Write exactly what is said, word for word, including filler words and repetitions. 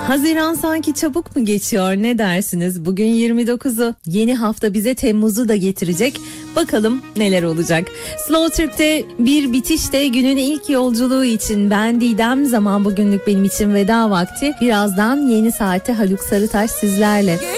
Haziran sanki çabuk mu geçiyor, ne dersiniz? Bugün yirmi dokuzu. Yeni hafta bize Temmuz'u da getirecek. Bakalım neler olacak. Slow Türk'te bir bitişte günün ilk yolculuğu için ben Didem. Zaman bugünlük benim için veda vakti. Birazdan yeni saate Haluk Sarıtaş sizlerle.